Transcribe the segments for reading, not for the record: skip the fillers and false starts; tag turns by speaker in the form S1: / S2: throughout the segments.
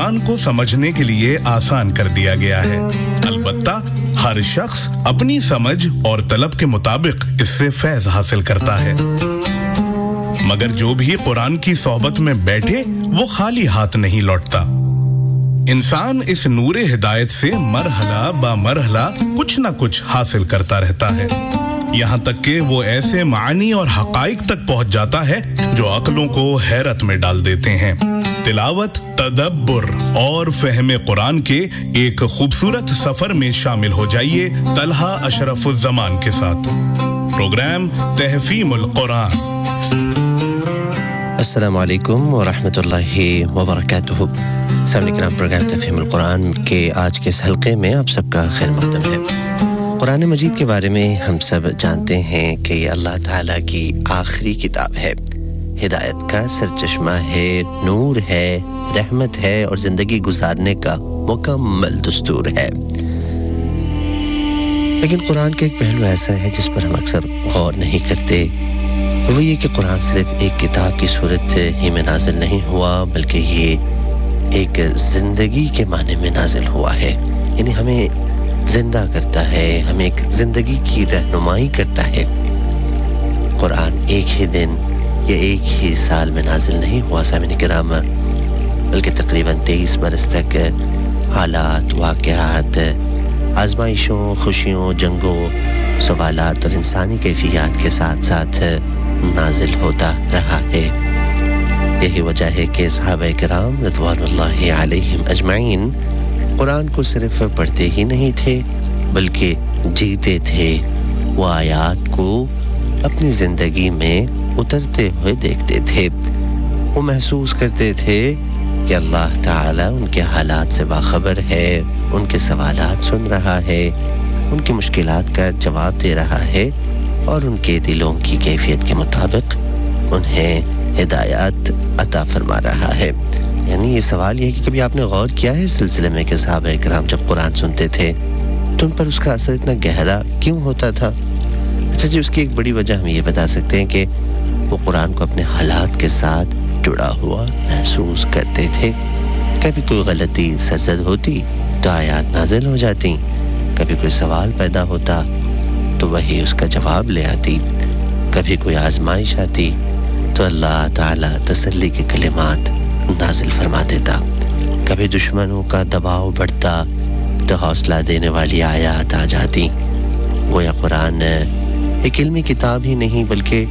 S1: कुरान को समझने के लिए आसान कर दिया गया है। अलबत्ता हर शख्स अपनी समझ और तलब के मुताबिक इससे फैज़ हासिल करता है, मगर जो भी कुरान की सोहबत में बैठे वो खाली हाथ नहीं लौटता। इंसान इस नूरे हिदायत से मरहला बा मरहला कुछ न कुछ हासिल करता रहता है, यहाँ तक कि वो ऐसे मानी और हकाइक तक पहुंच जाता है जो अक्लों को हैरत में डाल देते हैं। तिलावत, तदब्बुर और फहमे कुरान के एक खूबसूरत सफर में शामिल हो जाइए तलहा अशरफुज़्ज़मान के साथ। प्रोग्राम तहफ़ीमुल कुरान।
S2: अस्सलामु अलैकुम व रहमतुल्लाहि व बरकातुहू। सामने किराम, प्रोग्राम तहफ़ीमुल कुरान के आज के इस हल्के में आप सबका खैर मक़दम है। कुरान मजीद के बारे में हम सब जानते हैं कि ये अल्लाह ताला की आखिरी किताब है, हिदायत का सरचश्मा है, नूर है, रहमत है और ज़िंदगी गुजारने का मुकम्मल दस्तूर है। लेकिन कुरान का एक पहलू ऐसा है जिस पर हम अक्सर गौर नहीं करते, वो ये कि कुरान सिर्फ एक किताब की सूरत ही में नाजिल नहीं हुआ, बल्कि ये एक ज़िंदगी के माने में नाजिल हुआ है। यानी हमें जिंदा करता है, हमें एक ज़िंदगी की रहनुमाई करता है। कुरान एक ही दिन या एक ही साल में नाजिल नहीं हुआ सामिन किराम, बल्कि तकरीबन 23 बरस तक हालात, वाक़यात, आजमाइशों, खुशियों, जंगों, सवालात और इंसानी कैफियत के साथ साथ नाजिल होता रहा है। यही वजह है कि सहाबा किराम रज़वानुल्लाहि अलैहिम अजमाइन कुरान को सिर्फ पढ़ते ही नहीं थे, बल्कि जीते थे। वो आयात को अपनी ज़िंदगी में उतरते हुए देखते थे। वो महसूस करते थे कि अल्लाह ताला उनके हालात से बाखबर है, उनके सवालात सुन रहा है, उनकी मुश्किलात का जवाब दे रहा है और उनके दिलों की कैफियत के मुताबिक उन्हें हिदायत अता फरमा रहा है। यानी ये सवाल ये है कि कभी आपने गौर किया है इस सिलसिले में कि सहाबा किराम जब कुरान सुनते थे तो उन पर उसका असर इतना गहरा क्यों होता था? अच्छा जी, उसकी एक बड़ी वजह हम ये बता सकते हैं कि वो कुरान को अपने हालात के साथ जुड़ा हुआ महसूस करते थे। कभी कोई गलती सरजद होती तो आयात नाजिल हो जाती, कभी कोई सवाल पैदा होता तो वही उसका जवाब ले आती, कभी कोई आजमाइश आती तो अल्लाह ताला तसल्ली के कलिमात नाजिल फरमा देता, कभी दुश्मनों का दबाव बढ़ता तो हौसला देने वाली आयत आ जाती। गोया कुरान एक इल्मी किताब ही नहीं बल्कि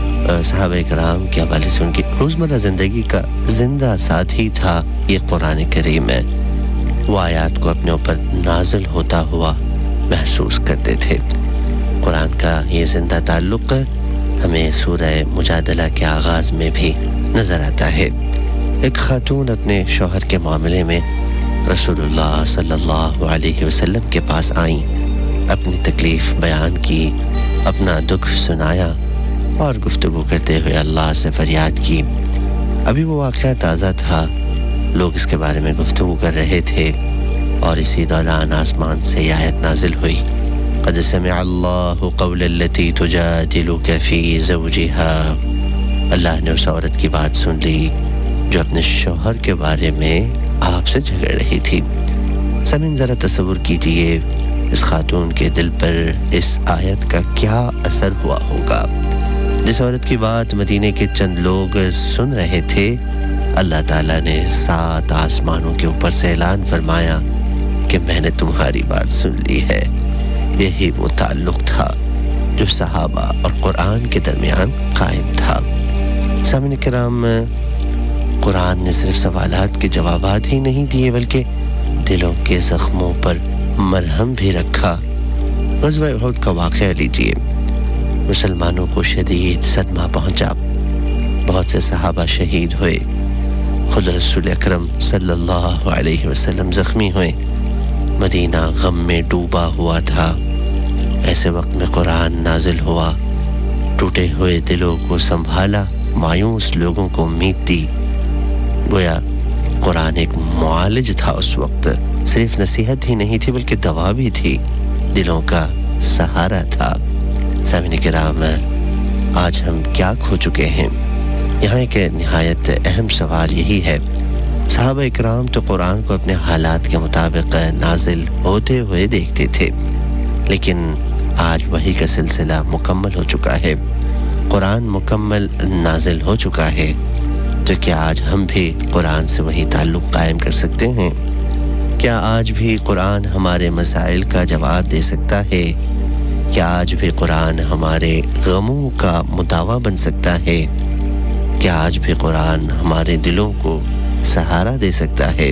S2: सहाबा किराम के हवाले से उनकी रोज़मर्रा ज़िंदगी का जिंदा साथी था। ये कुरान करीम है, वो आयत को अपने ऊपर नाजिल होता हुआ महसूस करते थे। कुरान का ये जिंदा ताल्लुक़ हमें सूरह मुजादला के आगाज़ में भी नज़र आता है। एक खातून अपने शौहर के मामले में रसूलुल्लाह सल्लल्लाहु अलैहि वसल्लम के पास आईं, अपनी तकलीफ़ बयान की, अपना दुख सुनाया और गुफ्तगू करते हुए अल्लाह से फरियाद की। अभी वो वाक़या ताज़ा था, लोग इसके बारे में गुफ्तगू कर रहे थे और इसी दौरान आसमान से ये आयत नाजिल हुई, क़द समिअ अल्लाहु क़ौला अल्लती तुजादिलुका फ़ी ज़ौजिहा। अल्लाह ने उस औरत की बात सुन ली जो अपने शौहर के बारे में आपसे झगड़ रही थी। समीन ज़रा तसव्वुर कीजिए इस खातून के दिल पर इस आयत का क्या असर हुआ होगा। जिस औरत की बात मदीने के चंद लोग सुन रहे थे, अल्लाह ताला ने 7 आसमानों के ऊपर से ऐलान फरमाया कि मैंने तुम्हारी बात सुन ली है। यही वो ताल्लुक़ था जो सहाबा और कुरान के दरमियान कायम था। सामने किराम, कुरान ने सिर्फ सवालात के जवाबात ही नहीं दिए बल्कि दिलों के ज़ख्मों पर मरहम भी रखा। ग़ज़वा उहद का वाक़या लीजिए, मुसलमानों को शदीद सदमा पहुंचा, बहुत से सहाबा शहीद हुए, खुद रसूल अकरम सल्लल्लाहु अलैहि वसल्लम ज़ख्मी हुए, मदीना गम में डूबा हुआ था। ऐसे वक्त में कुरान नाजिल हुआ, टूटे हुए दिलों को संभाला, मायूस लोगों को उम्मीद दी। गोया कुरान एक मुआलिज था उस वक्त, सिर्फ नसीहत ही नहीं थी बल्कि दवा भी थी, दिलों का सहारा था। सामने किराम, आज हम क्या खो चुके हैं? यहाँ एक निहायत अहम सवाल यही है صحابہ اکرام تو قرآن کو اپنے حالات کے مطابق نازل ہوتے ہوئے دیکھتے تھے، لیکن آج وحی کا سلسلہ مکمل ہو چکا ہے، قرآن مکمل نازل ہو چکا ہے، تو کیا آج ہم بھی قرآن سے وہی تعلق قائم کر سکتے ہیں؟ کیا آج بھی قرآن ہمارے مسائل کا جواب دے سکتا ہے؟ کیا آج بھی قرآن ہمارے غموں کا مداوا بن سکتا ہے؟ کیا آج بھی قرآن ہمارے دلوں کو سہارا دے سکتا ہے؟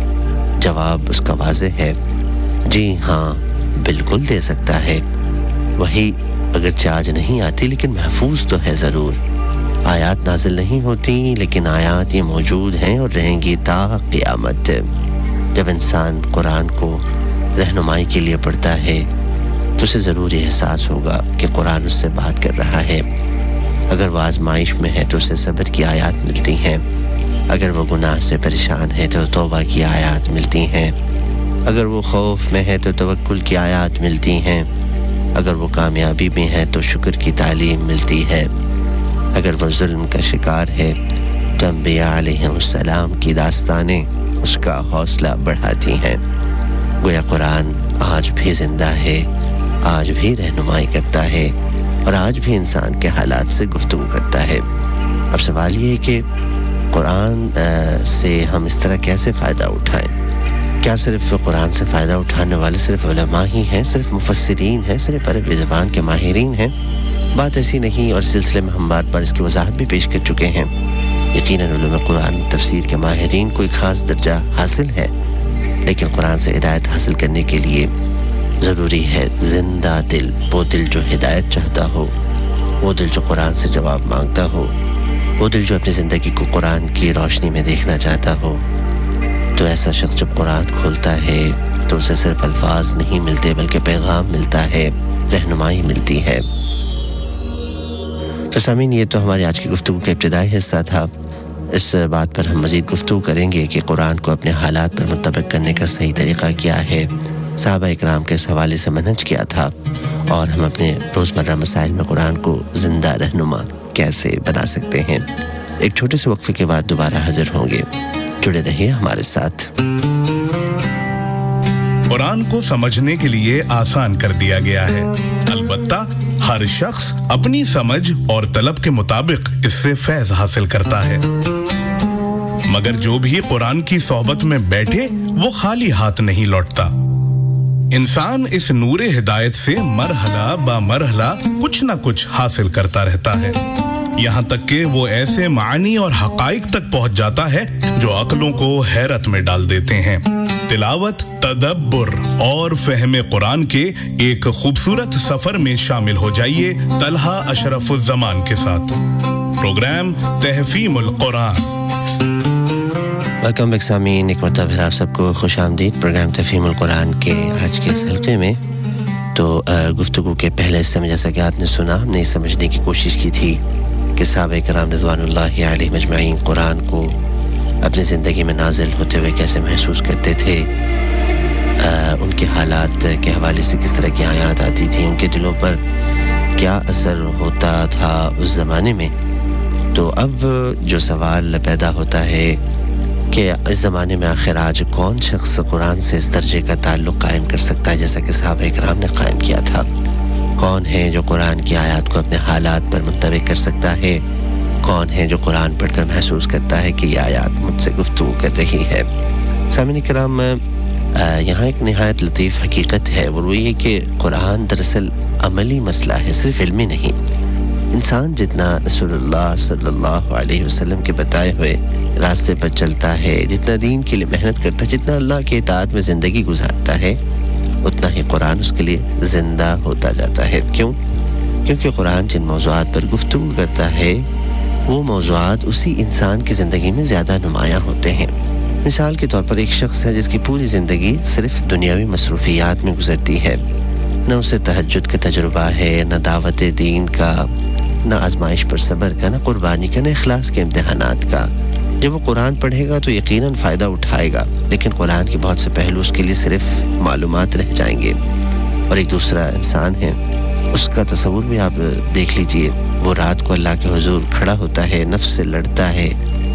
S2: جواب اس کا واضح ہے، جی ہاں بالکل دے سکتا ہے۔ وہی اگرچہ آج نہیں آتی لیکن محفوظ تو ہے ضرور۔ آیات نازل نہیں ہوتی لیکن آیات یہ موجود ہیں اور رہیں گی تا قیامت۔ جب انسان قرآن کو رہنمائی کے لیے پڑھتا ہے تو اسے ضرور احساس ہوگا کہ قرآن اس سے بات کر رہا ہے۔ اگر وہ آزمائش میں ہے تو اسے صبر کی آیات ملتی ہیں، اگر وہ گناہ سے پریشان ہے تو توبہ کی آیات ملتی ہیں، اگر وہ خوف میں ہے تو توکل کی آیات ملتی ہیں، اگر وہ کامیابی میں ہے تو شکر کی تعلیم ملتی ہے، اگر وہ ظلم کا شکار ہے تو انبیاء علیہ السلام کی داستانیں اس کا حوصلہ بڑھاتی ہیں۔ گویا قرآن آج بھی زندہ ہے، آج بھی رہنمائی کرتا ہے اور آج بھی انسان کے حالات سے گفتگو کرتا ہے۔ اب سوال یہ ہے کہ قرآن سے ہم اس طرح کیسے فائدہ اٹھائیں؟ کیا صرف قرآن سے فائدہ اٹھانے والے صرف علماء ہی ہیں، صرف مفسرین ہیں، صرف عربی زبان کے ماہرین ہیں؟ بات ایسی نہیں، اور اس سلسلے میں ہم بار بار اس کی وضاحت بھی پیش کر چکے ہیں۔ یقیناً علوم قرآن تفسیر کے ماہرین کو ایک خاص درجہ حاصل ہے، لیکن قرآن سے ہدایت حاصل کرنے کے لیے ضروری ہے زندہ دل، وہ دل جو ہدایت چاہتا ہو، وہ دل جو قرآن سے جواب مانگتا ہو، وہ دل جو اپنی زندگی کو قرآن کی روشنی میں دیکھنا چاہتا ہو۔ تو ایسا شخص جب قرآن کھولتا ہے تو اسے صرف الفاظ نہیں ملتے بلکہ پیغام ملتا ہے، رہنمائی ملتی ہے۔ تو سامعین، یہ تو ہماری آج کی گفتگو کا ابتدائی حصہ تھا۔ اس بات پر ہم مزید گفتگو کریں گے کہ قرآن کو اپنے حالات پر منطبق کرنے کا صحیح طریقہ کیا ہے، صحابہ اکرام کے اس حوالے سے منہج کیا تھا، اور ہم اپنے روزمرہ مسائل میں قرآن کو زندہ رہنما کیسے بنا سکتے ہیں۔ ایک چھوٹے سے وقفے کے بعد دوبارہ حاضر ہوں گے، جڑے رہیے ہمارے ساتھ۔
S1: قرآن کو سمجھنے کے لیے آسان کر دیا گیا ہے، البتہ ہر شخص اپنی سمجھ اور طلب کے مطابق اس سے فیض حاصل کرتا ہے، مگر جو بھی قرآن کی صحبت میں بیٹھے وہ خالی ہاتھ نہیں لوٹتا۔ انسان اس نور ہدایت سے مرحلہ با مرحلہ کچھ نہ کچھ حاصل کرتا رہتا ہے، یہاں تک کہ وہ ایسے معانی اور حقائق تک پہنچ جاتا ہے جو عقلوں کو حیرت میں ڈال دیتے ہیں۔ تلاوت، تدبر اور فہم قرآن کے ایک خوبصورت سفر میں شامل ہو جائیے طلحہ اشرف الزمان کے ساتھ۔ پروگرام تحفیم القرآن۔
S2: ویلکم بیک سامعین، ایک مرتبہ پھر آپ سب کو خوش آمدید پروگرام تفہیم القرآن کے آج کے اس حلقے میں۔ تو گفتگو کے پہلے حصے میں جیسا کہ آپ نے سنا، ہم نے یہ سمجھنے کی کوشش کی تھی کہ صحابہ کرام رضوان اللہ علیہم اجمعین قرآن کو اپنی زندگی میں نازل ہوتے ہوئے کیسے محسوس کرتے تھے، ان کے حالات کے حوالے سے کس طرح کی آیات آتی تھیں، ان کے دلوں پر کیا اثر ہوتا تھا اس زمانے میں۔ تو اب جو سوال پیدا ہوتا ہے کہ اس زمانے میں آخر آج کون شخص قرآن سے اس درجے کا تعلق قائم کر سکتا ہے جیسا کہ صحابہ کرام نے قائم کیا تھا؟ کون ہے جو قرآن کی آیات کو اپنے حالات پر منطبق کر سکتا ہے؟ کون ہے جو قرآن پڑھ کر محسوس کرتا ہے کہ یہ آیات مجھ سے گفتگو کر رہی ہے؟ سامعین کرام، یہاں ایک نہایت لطیف حقیقت ہے، وہ یہ کہ قرآن دراصل عملی مسئلہ ہے، صرف علمی نہیں۔ انسان جتنا رسول اللہ صلی اللہ علیہ وسلم کے بتائے ہوئے راستے پر چلتا ہے، جتنا دین کے لیے محنت کرتا ہے، جتنا اللہ کے اطاعت میں زندگی گزارتا ہے، اتنا ہی قرآن اس کے لیے زندہ ہوتا جاتا ہے۔ کیوں؟ کیونکہ قرآن جن موضوعات پر گفتگو کرتا ہے وہ موضوعات اسی انسان کی زندگی میں زیادہ نمایاں ہوتے ہیں۔ مثال کے طور پر ایک شخص ہے جس کی پوری زندگی صرف دنیاوی مصروفیات میں گزرتی ہے، نہ اسے تہجد کا تجربہ ہے، نہ دعوت دین کا، نہ آزمائش پر صبر کا، نہ قربانی کا، نہ اخلاص کے امتحانات کا۔ جب وہ قرآن پڑھے گا تو یقیناً فائدہ اٹھائے گا، لیکن قرآن کے بہت سے پہلو اس کے لیے صرف معلومات رہ جائیں گے۔ اور ایک دوسرا انسان ہے، اس کا تصور بھی آپ دیکھ لیجئے، وہ رات کو اللہ کے حضور کھڑا ہوتا ہے، نفس سے لڑتا ہے،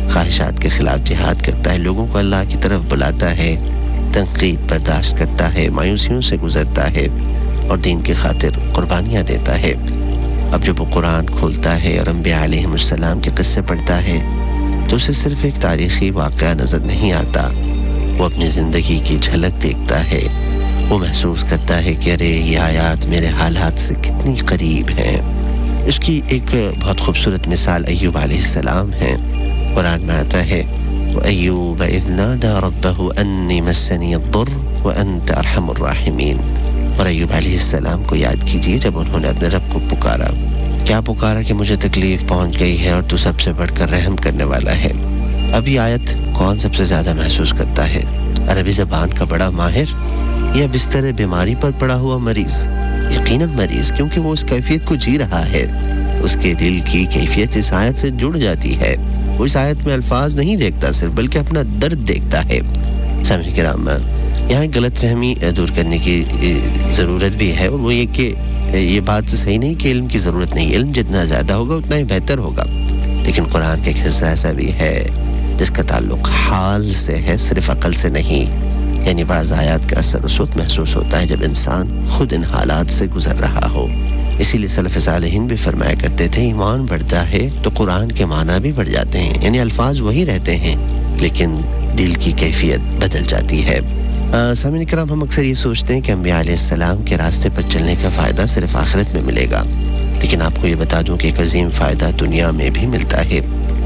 S2: ख्वाहिशात के खिलाफ जिहाद करता है, लोगों को अल्लाह की तरफ बुलाता है, तनकीद बर्दाश्त करता है, मायूसियों से गुजरता है और दीन की खातिर कुर्बानियाँ देता है। अब जब वो कुरान खोलता है और अंबिया अलैहिमुस्सलाम के किस्से पढ़ता है तो उसे सिर्फ एक तारीख़ी वाक़या नज़र नहीं आता, वो अपनी ज़िंदगी की झलक देखता है। वो महसूस करता है कि अरे ये आयात मेरे हालात से कितनी करीब हैं। इसकी एक बहुत खूबसूरत मिसाल अय्यूब अलैहिस्सलाम है। कुरान में आता है वअय्यूब इज़ नादा रब्बहु अन्नी मस्सनी अद्दुर्र व अंत अरहमुर राहिमीन। और अय्यूब अलैहिस्सलाम को याद कीजिए जब उन्होंने अपने रब को पुकारा। क्या पुकारा कि मुझे तकलीफ पहुंच गई है और तू सबसे बढ़कर रहम करने वाला है। अब ये आयत कौन सबसे ज़्यादा महसूस करता है, अरबी ज़बान का बड़ा माहिर या बिस्तर बीमारी पर पड़ा हुआ मरीज़? यकीनन मरीज़, क्योंकि वो उस कैफियत को जी रहा है। उसके दिल की कैफियत इस आयत से जुड़ जाती है। वो इस आयत में अल्फाज नहीं देखता सिर्फ, बल्कि अपना दर्द देखता है। सामईन किराम, यहाँ गलत फहमी दूर करने की ज़रूरत भी है, और वो ये कि ये बात सही नहीं कि इल्म की ज़रूरत नहीं, इल्म जितना ज़्यादा होगा उतना ही बेहतर होगा। लेकिन कुरान का एक हिस्सा ऐसा भी है जिसका ताल्लुक हाल से है, सिर्फ अकल से नहीं। यानी बाज़ आयात का असर उस वक्त महसूस होता है जब इंसान खुद इन हालात से गुजर रहा हो। इसीलिए सलफ़ सालिहीन भी फरमाया करते थे ईमान बढ़ता है तो कुरान के माना भी बढ़ जाते हैं। यानी अल्फाज वही रहते हैं लेकिन दिल की कैफियत बदल जाती है। सामईन किराम, हम अक्सर ये सोचते हैं कि अंबिया अलैहिस्सलाम के रास्ते पर चलने का फ़ायदा सिर्फ आखिरत में मिलेगा, लेकिन आपको ये बता दूं कि एक अजीम फ़ायदा दुनिया में भी मिलता है,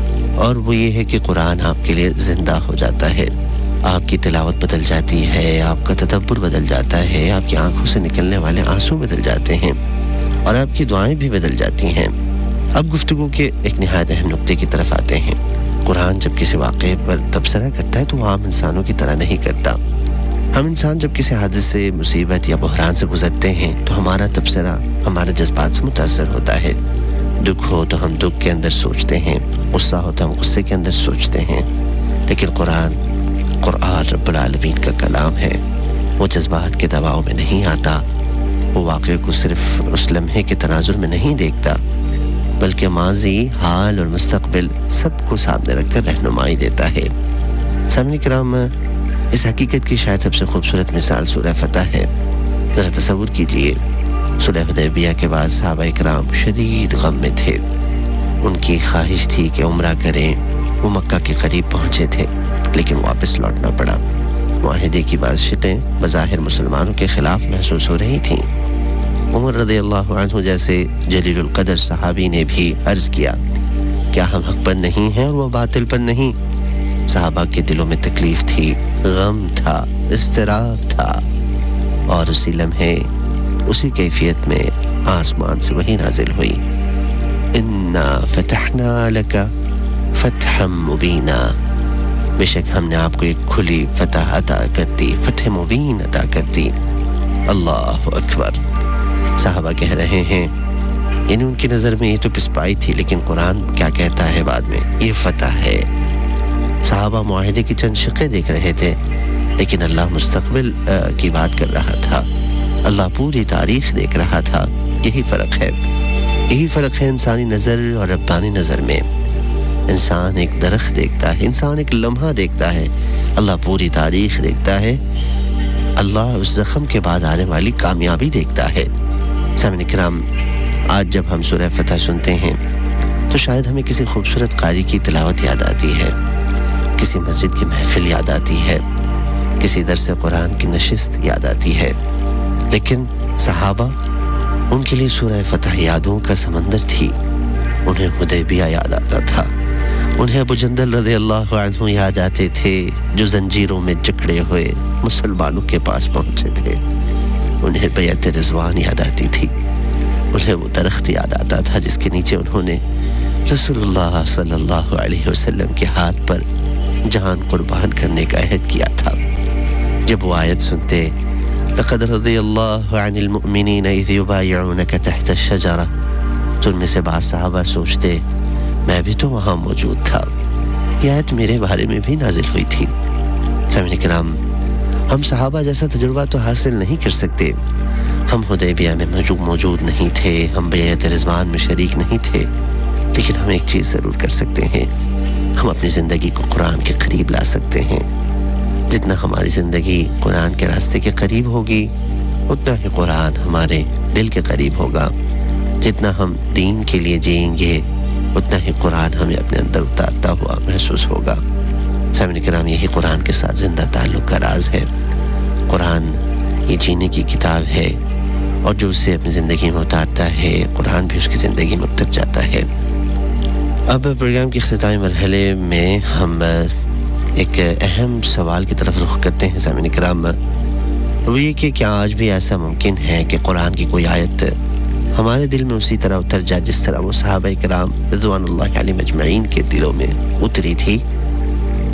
S2: और वो ये है कि कुरान आपके लिए ज़िंदा हो जाता है। आपकी तिलावत बदल जाती है, आपका तदब्बुर बदल जाता है, आपकी आंखों से निकलने वाले आंसू बदल जाते हैं और आपकी दुआएं भी बदल जाती हैं। अब गुफ्तगू के एक निहायत अहम नुक्ते की तरफ आते हैं। कुरान जब किसी वाक़े पर तबसरा करता है तो वो आम इंसानों की तरह नहीं करता। हम इंसान जब किसी हादसे, मुसीबत या बहरान से गुजरते हैं तो हमारा तबसरा हमारे जज्बात से मुतासर होता है। दुख हो तो हम दुख के अंदर सोचते हैं, गुस्सा हो तो हम गुस्से के अंदर सोचते हैं। लेकिन कुरान रब्बुल आलमीन का कलाम है, वो जज्बात के दबाव में नहीं आता। वो वाक़े को सिर्फ उस लम्हे के तनाजुर में नहीं देखता, बल्कि माजी, हाल और मुस्तक़बिल सबको सामने रखकर रहनुमाई देता है। सामईन किराम, इस हकीकत की शायद सबसे खूबसूरत मिसाल सूरह फतह है। ज़रा तसव्वुर कीजिए, सुलह हुदैबिया के बाद सहाबा इकराम शदीद गम में थे। उनकी ख्वाहिश थी कि उम्रा करें। वो मक्का के करीब पहुँचे थे लेकिन वापस लौटना पड़ा। मुआहिदे की बाशिक़ें बज़ाहिर मुसलमानों के ख़िलाफ़ महसूस हो रही थीं। उमर रज़ियल्लाहु अन्हु जैसे जलीलुल क़द्र सहाबी ने भी अर्ज़ किया, क्या हम हक़ पर नहीं हैं और वो बातिल पर नहीं? सहाबा के दिलों में तकलीफ़ थी, गम था, इज़्तिराब था, और उसी लम्हे, उसी कैफियत में आसमान से वही नाजिल हुई, इन्ना फ़तहना लका फ़तहम मुबीना। बेशक हमने आपको एक खुली फतह अता कर दी, फतह मुबीन अता कर दी। अल्लाहु अकबर। साहबा कह रहे हैं, यानी उनकी नज़र में ये तो पिसपाई थी, लेकिन कुरान क्या कहता है बाद में, ये फतह है। साहबा मुआहिदे की चंद शिक़ें देख रहे थे, लेकिन अल्लाह मुस्तक़बिल की बात कर रहा था। अल्लाह पूरी तारीख़ देख रहा था। यही फ़र्क है, यही फ़र्क है इंसानी नज़र और रब्बानी नज़र में। इंसान एक दरख्त देखता है, इंसान एक लम्हा देखता है, अल्लाह पूरी तारीख़ देखता है। अल्लाह उस ज़ख्म के बाद आने वाली कामयाबी देखता है। सामईन किराम, आज जब हम सूरह फतह सुनते हैं तो शायद हमें किसी खूबसूरत क़ारी की तिलावत याद आती है, किसी मस्जिद की महफिल याद आती है, किसी दरस कुरान की नशिस्त याद आती है। लेकिन सहाबा, उनके लिए सूरह फतह यादों का समंदर थी। उन्हें हुदैबिया याद आता था, उन्हें अबू जंदल रज़ियल्लाहु अन्हु याद आते थे जो जंजीरों में जकड़े हुए मुसलमानों के पास पहुंचे थे। उन्हें बैअत रिज़वान याद आती थी, उन्हें वो दरख्त याद आता था जिसके नीचे उन्होंने रसूलुल्लाह सल्लल्लाहु अलैहि वसल्लम के हाथ पर जान कुर्बान करने का अहद किया था। जब वो आयत सुनते, लक़द रज़ियल्लाहु अनिल मुअमिनीन इज़ युबायिऊनका तहत अश-शजरा, तो उनमें से बाज़ सहाबा सोचते, मैं भी तो वहाँ मौजूद था, यह आयत मेरे बारे में भी नाजिल हुई थी। सामईन किराम, हम सहाबा जैसा तजुर्बा तो हासिल नहीं कर सकते। हम हुदैबिया में मौजूद नहीं थे, हम बैअत रिज़वान में शरीक नहीं थे, लेकिन हम एक चीज़ ज़रूर कर सकते हैं, ہم اپنی زندگی کو قرآن کے قریب لا سکتے ہیں. جتنا ہماری زندگی قرآن کے راستے کے قریب ہوگی اتنا ہی قرآن ہمارے دل کے قریب ہوگا. جتنا ہم دین کے لیے جئیں گے اتنا ہی قرآن ہمیں اپنے اندر اتارتا ہوا محسوس ہوگا. سامعین کرام، یہی قرآن کے ساتھ زندہ تعلق کا راز ہے. قرآن یہ جینے کی کتاب ہے اور جو اسے اپنی زندگی میں اتارتا ہے قرآن بھی اس کی زندگی میں اتر جاتا ہے. اب پروگرام کے اختتامی مرحلے میں ہم ایک اہم سوال کی طرف رخ کرتے ہیں سامعین کرام. وہ یہ کہ کیا آج بھی ایسا ممکن ہے کہ قرآن کی کوئی آیت ہمارے دل میں اسی طرح اتر جائے جس طرح وہ صحابہ کرام رضوان اللہ علیہم اجمعین کے دلوں میں اتری تھی؟